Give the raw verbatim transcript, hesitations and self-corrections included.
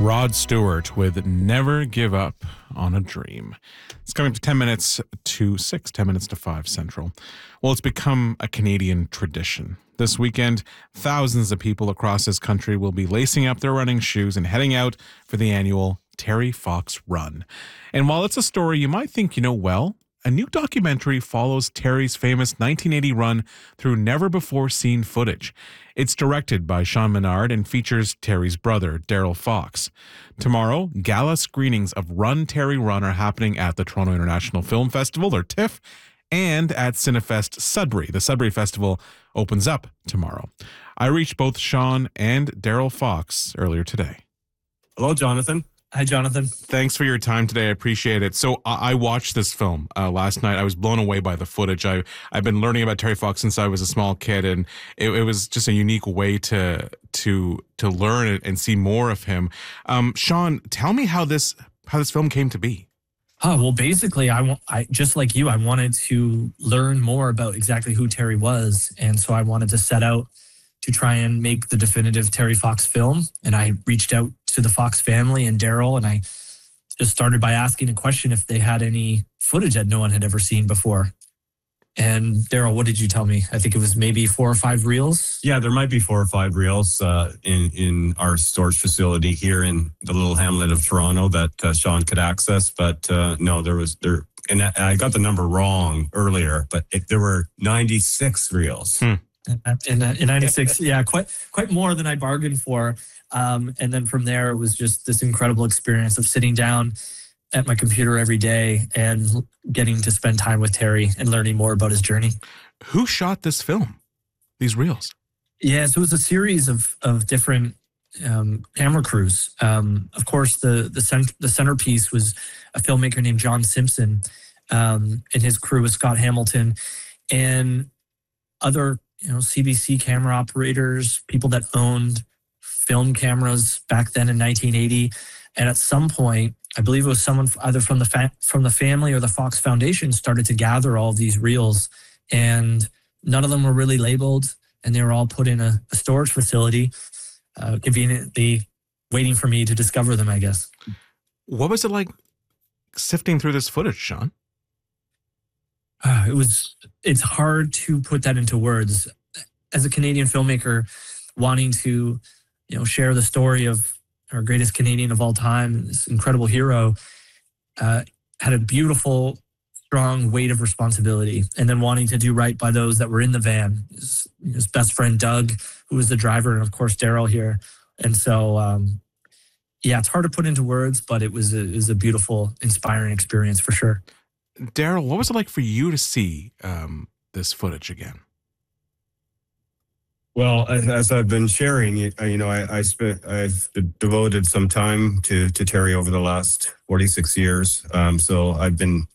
Rod Stewart with Never Give Up on a Dream. It's coming to ten minutes to six, ten minutes to five Central. Well, it's become a Canadian tradition. This weekend, thousands of people across this country will be lacing up their running shoes and heading out for the annual Terry Fox Run. And while it's a story you might think you know well, a new documentary follows Terry's famous nineteen eighty run through never-before-seen footage. It's directed by Sean Menard and features Terry's brother, Daryl Fox. Tomorrow, gala screenings of Run Terry Run are happening at the Toronto International Film Festival, or TIFF, and at Cinefest Sudbury. The Sudbury Festival opens up tomorrow. I reached both Sean and Daryl Fox earlier today. Hello, Jonathan. Hi, Jonathan. Thanks for your time today. I appreciate it. So I, I watched this film uh, last night. I was blown away by the footage. I, I've been learning about Terry Fox since I was a small kid, and it, it was just a unique way to to to learn and, and see more of him. Um, Sean, tell me how this how this film came to be. Oh, well, basically, I, want, I just like you, I wanted to learn more about exactly who Terry was. And so I wanted to set out to try and make the definitive Terry Fox film. And I reached out to the Fox family and Daryl, and I just started by asking a question if they had any footage that no one had ever seen before. And Daryl, what did you tell me? I think it was maybe four or five reels. Yeah, there might be four or five reels uh, in in our storage facility here in the little hamlet of Toronto that uh, Sean could access. But uh, no, there was there, and I got the number wrong earlier. But it, there were ninety-six reels. Hmm. In, in ninety-six, yeah, quite quite more than I bargained for. Um, and then from there, it was just this incredible experience of sitting down at my computer every day and getting to spend time with Terry and learning more about his journey. Who shot this film, these reels? Yeah, so it was a series of of different um, camera crews. Um, of course, the the, cent- the centerpiece was a filmmaker named John Simpson, um, and his crew was Scott Hamilton, and other you know C B C camera operators, people that owned film cameras back then in nineteen eighty. And at some point, I believe it was someone either from the fa- from the family or the Fox Foundation started to gather all of these reels, and none of them were really labeled, and they were all put in a, a storage facility, uh, conveniently waiting for me to discover them, I guess. What was it like sifting through this footage, Sean? Uh, it was. It's hard to put that into words. As a Canadian filmmaker, wanting to, you know, share the story of our greatest Canadian of all time, this incredible hero, uh, had a beautiful, strong weight of responsibility. And then wanting to do right by those that were in the van. His, his best friend, Doug, who was the driver, and of course, Daryl here. And so, um, yeah, it's hard to put into words, but it was a, it was a beautiful, inspiring experience for sure. Daryl, what was it like for you to see um, this footage again? Well, as I've been sharing, you know, I, I spent, I've devoted some time to, to Terry over the last forty-six years. Um, so I've been